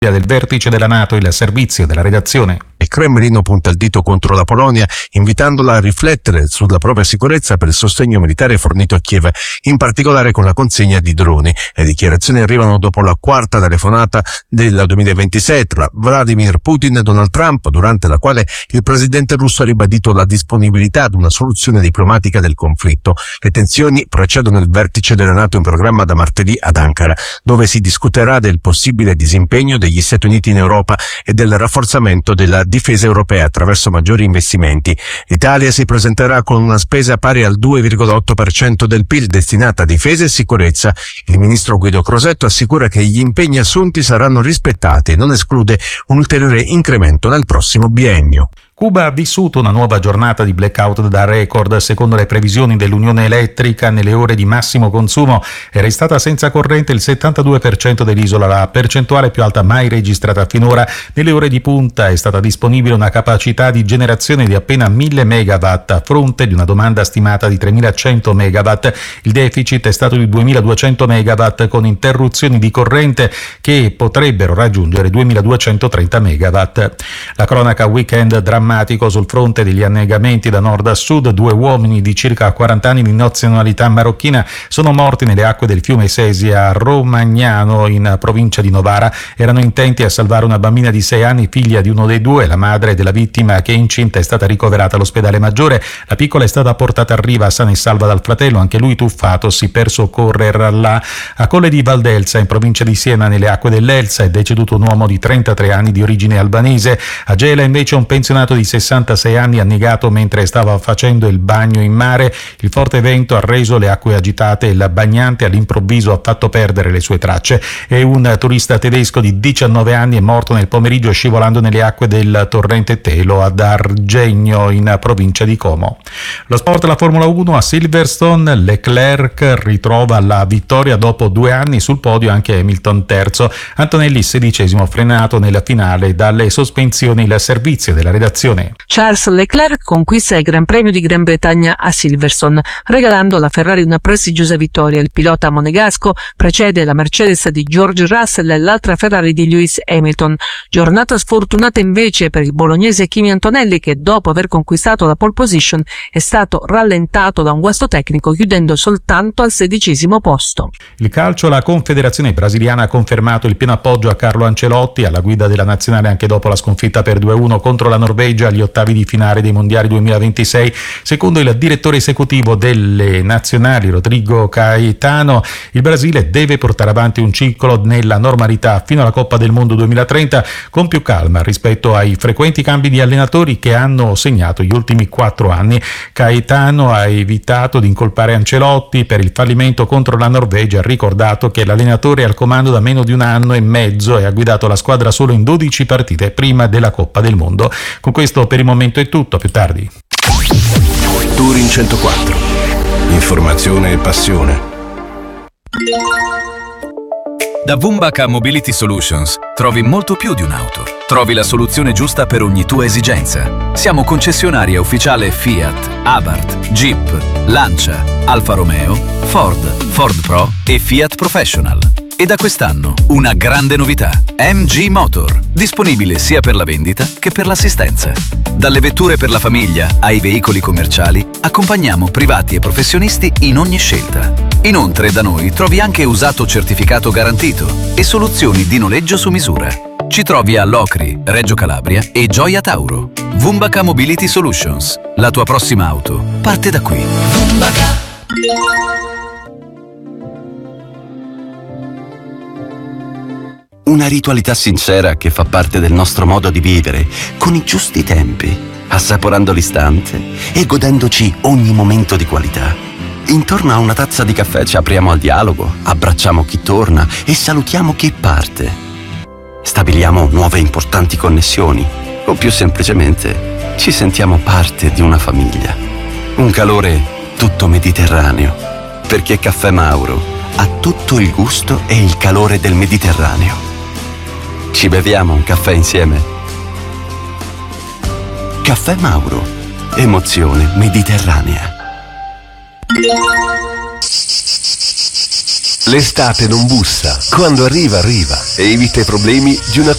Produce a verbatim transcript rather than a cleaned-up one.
del vertice della NATO, il servizio della redazione. Il Cremlino punta il dito contro la Polonia, invitandola a riflettere sulla propria sicurezza per il sostegno militare fornito a Kiev, in particolare con la consegna di droni. Le dichiarazioni arrivano dopo la quarta telefonata del duemilaventisei tra Vladimir Putin e Donald Trump, durante la quale il presidente russo ha ribadito la disponibilità ad una soluzione diplomatica del conflitto. Le tensioni precedono il vertice della NATO in programma da martedì ad Ankara, dove si discuterà del possibile disimpegno degli Stati Uniti in Europa e del rafforzamento della difesa europea attraverso maggiori investimenti. L'Italia si presenterà con una spesa pari al due virgola otto per cento del P I L destinata a difesa e sicurezza. Il ministro Guido Crosetto assicura che gli impegni assunti saranno rispettati e non esclude un ulteriore incremento nel prossimo biennio. Cuba ha vissuto una nuova giornata di blackout da record. Secondo le previsioni dell'Unione Elettrica, nelle ore di massimo consumo è restata senza corrente il settantadue per cento dell'isola, la percentuale più alta mai registrata finora. Nelle ore di punta è stata disponibile una capacità di generazione di appena mille megawatt a fronte di una domanda stimata di tremilacento megawatt. Il deficit è stato di duemiladuecento megawatt, con interruzioni di corrente che potrebbero raggiungere duemiladuecentotrenta megawatt. La cronaca weekend drammatica sul fronte degli annegamenti da nord a sud. Due uomini di circa quaranta anni di nazionalità marocchina sono morti nelle acque del fiume Sesia a Romagnano, in provincia di Novara. Erano intenti a salvare una bambina di sei anni, figlia di uno dei due. La madre della vittima, che è incinta, è stata ricoverata all'ospedale Maggiore. La piccola è stata portata a riva sana e salva dal fratello, anche lui tuffatosi per soccorrerla. A Colle di Valdelsa, in provincia di Siena, nelle acque dell'Elsa, è deceduto un uomo di trentatré anni di origine albanese. A Gela invece un pensionato di sessantasei anni annegato mentre stava facendo il bagno in mare. Il forte vento ha reso le acque agitate e il bagnante all'improvviso ha fatto perdere le sue tracce. E un turista tedesco di diciannove anni è morto nel pomeriggio scivolando nelle acque del torrente Telo ad Argegno, in provincia di Como. Lo sport, la Formula uno a Silverstone. Leclerc ritrova la vittoria dopo due anni, sul podio anche Hamilton terzo. Antonelli sedicesimo, frenato nella finale dalle sospensioni. Il servizio della redazione. Charles Leclerc conquista il Gran Premio di Gran Bretagna a Silverstone, regalando alla Ferrari una prestigiosa vittoria. Il pilota monegasco precede la Mercedes di George Russell e l'altra Ferrari di Lewis Hamilton. Giornata sfortunata invece per il bolognese Kimi Antonelli, che dopo aver conquistato la pole position è stato rallentato da un guasto tecnico, chiudendo soltanto al sedicesimo posto. Il calcio, la Confederazione brasiliana ha confermato il pieno appoggio a Carlo Ancelotti, alla guida della nazionale anche dopo la sconfitta per due a uno contro la Norvegia agli ottavi di finale dei mondiali duemilaventisei. Secondo il direttore esecutivo delle nazionali, Rodrigo Caetano, il Brasile deve portare avanti un ciclo nella normalità fino alla Coppa del Mondo duemilatrenta, con più calma rispetto ai frequenti cambi di allenatori che hanno segnato gli ultimi quattro anni. Caetano ha evitato di incolpare Ancelotti per il fallimento contro la Norvegia, ha ricordato che l'allenatore è al comando da meno di un anno e mezzo e ha guidato la squadra solo in dodici partite prima della Coppa del Mondo. Con questo per il momento è tutto, a più tardi. Touring centoquattro. Informazione e passione. Da Wumbaca Mobility Solutions trovi molto più di un'auto. Trovi la soluzione giusta per ogni tua esigenza. Siamo concessionaria ufficiale Fiat, Abarth, Jeep, Lancia, Alfa Romeo, Ford, Ford Pro e Fiat Professional. E da quest'anno una grande novità: M G Motor, disponibile sia per la vendita che per l'assistenza. Dalle vetture per la famiglia ai veicoli commerciali, accompagniamo privati e professionisti in ogni scelta. Inoltre da noi trovi anche usato certificato garantito e soluzioni di noleggio su misura. Ci trovi a Locri, Reggio Calabria e Gioia Tauro. Wumbaca Mobility Solutions. La tua prossima auto parte da qui. Wumbaca. Una ritualità sincera che fa parte del nostro modo di vivere, con i giusti tempi, assaporando l'istante e godendoci ogni momento di qualità. Intorno a una tazza di caffè ci apriamo al dialogo, abbracciamo chi torna e salutiamo chi parte. Stabiliamo nuove importanti connessioni o più semplicemente ci sentiamo parte di una famiglia. Un calore tutto mediterraneo, perché Caffè Mauro ha tutto il gusto e il calore del Mediterraneo. Ci beviamo un caffè insieme? Caffè Mauro, emozione mediterranea. L'estate non bussa. Quando arriva, arriva. E evita i problemi di una